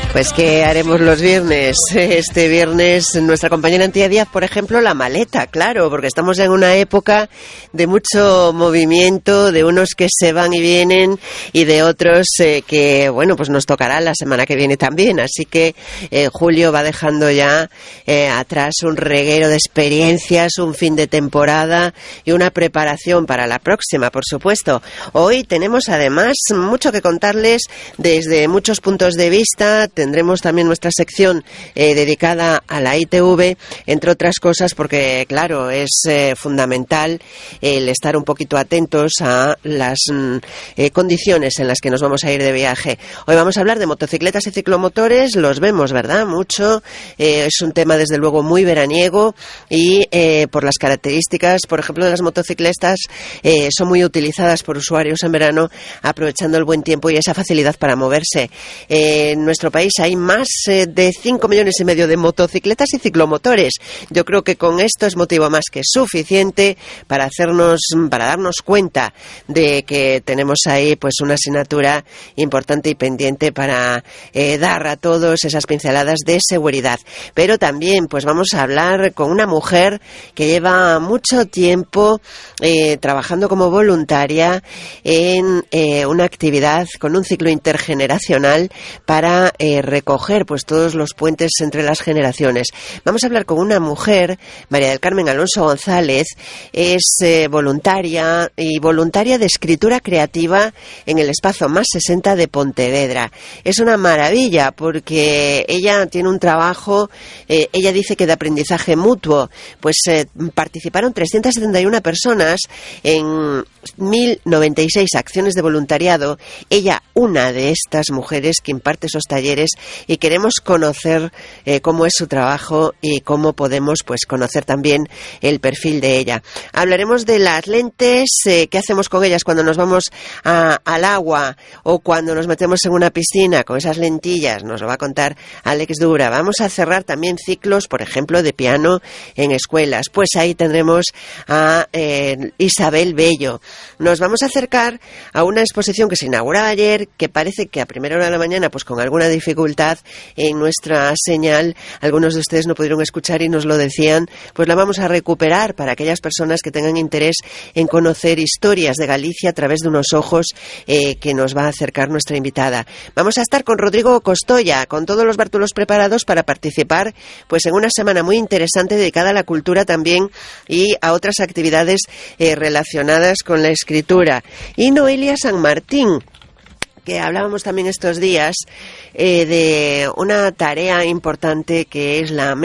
Pues ¿qué haremos los viernes? Este viernes nuestra compañera Antía Díaz, por ejemplo, la maleta, claro, porque estamos en una época de mucho movimiento, de unos que se van y vienen y de otros que, bueno, pues nos tocará la semana que viene también. Así que Julio va dejando ya atrás un reguero de experiencias, un fin de temporada y una preparación para la próxima, por supuesto. Hoy tenemos además mucho que contarles desde muchos puntos de vista. Tendremos también nuestra sección dedicada a la ITV, entre otras cosas, porque, claro, es fundamental el estar un poquito atentos a las condiciones en las que nos vamos a ir de viaje. Hoy vamos a hablar de motocicletas y ciclomotores, los vemos, ¿verdad? Mucho. Es un tema, desde luego, muy veraniego y por las características, por ejemplo, de las motocicletas, son muy utilizadas por usuarios en verano, aprovechando el buen tiempo y esa facilidad para moverse. En nuestro país hay más de 5,5 millones de motocicletas y ciclomotores. Yo creo que con esto es motivo más que suficiente para darnos cuenta de que tenemos ahí pues una asignatura importante y pendiente para dar a todos esas pinceladas de seguridad. Pero también pues vamos a hablar con una mujer que lleva mucho tiempo trabajando como voluntaria en una actividad con un ciclo intergeneracional para recoger pues todos los puentes entre las generaciones. Vamos a hablar con una mujer, María del Carmen Alonso González, es voluntaria de escritura creativa en el Espacio Más 60 de Pontevedra. Es una maravilla porque ella tiene un trabajo, ella dice que de aprendizaje mutuo, pues participaron 371 personas en 1.096 acciones de voluntariado. Ella, una de estas mujeres que imparte esos talleres, y queremos conocer cómo es su trabajo y cómo podemos pues conocer también el perfil de ella. Hablaremos de las lentes, qué hacemos con ellas cuando nos vamos al agua o cuando nos metemos en una piscina con esas lentillas, nos lo va a contar Alex Dura. Vamos a cerrar también ciclos, por ejemplo, de piano en escuelas. Pues ahí tendremos a Isabel Bello. Nos vamos a acercar a una exposición que se inauguraba ayer, que parece que a primera hora de la mañana, pues con alguna dificultad en nuestra señal, algunos de ustedes no pudieron escuchar y nos lo decían, pues la vamos a recuperar para aquellas personas que tengan interés en conocer historias de Galicia a través de unos ojos que nos va a acercar nuestra invitada. Vamos a estar con Rodrigo Costoya, con todos los bártulos preparados para participar pues en una semana muy interesante dedicada a la cultura también y a otras actividades relacionadas con la escritura. Y Noelia San Martín, que hablábamos también estos días de una tarea importante que es la